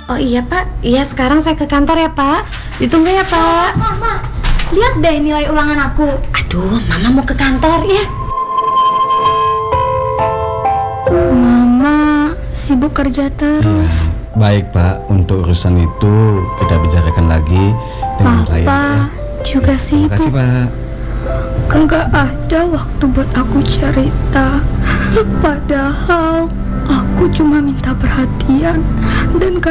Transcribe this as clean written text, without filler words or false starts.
Oh iya Pak, iya sekarang saya ke kantor ya Pak. Ditunggu ya Pak. Mama, lihat deh nilai ulangan aku. Aduh, Mama mau ke kantor ya. Mama sibuk kerja terus. Baik Pak, untuk urusan itu kita bicarakan lagi dengan klien. Papa juga Terima kasih sibuk. Pak. Enggak ada waktu buat aku cerita. Padahal aku cuma minta perhatian dan